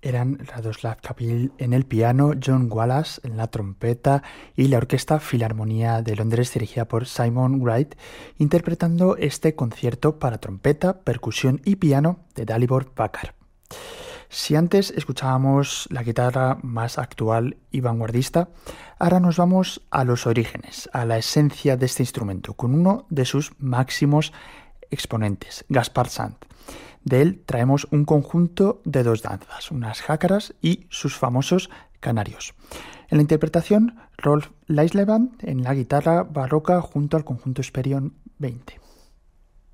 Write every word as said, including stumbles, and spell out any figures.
Eran Radoslav Kapil en el piano, John Wallace en la trompeta y la Orquesta Filarmonía de Londres dirigida por Simon Wright, interpretando este concierto para trompeta, percusión y piano de Dalibor Bakar. Si antes escuchábamos la guitarra más actual y vanguardista, ahora nos vamos a los orígenes, a la esencia de este instrumento, con uno de sus máximos exponentes, Gaspard Sant. De él traemos un conjunto de dos danzas, unas jácaras y sus famosos canarios. En la interpretación, Rolf Leislevan en la guitarra barroca junto al conjunto Esperion veinte.